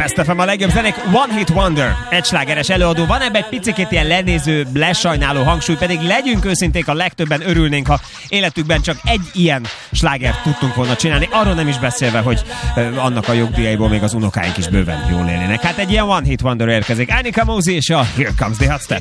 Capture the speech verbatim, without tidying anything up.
Blast ef em, a legjobb zenék. One Hit Wonder, egy slágeres előadó. Van ebben egy picikét ilyen lenéző, lesajnáló hangsúly, pedig legyünk őszinték, a legtöbben örülnénk, ha életükben csak egy ilyen slágert tudtunk volna csinálni. Arról nem is beszélve, hogy uh, annak a jogdíjaiból még az unokáink is bőven jól élnének. Hát egy ilyen One Hit Wonder érkezik. Annika Mosey és a Here Comes the Hot Step.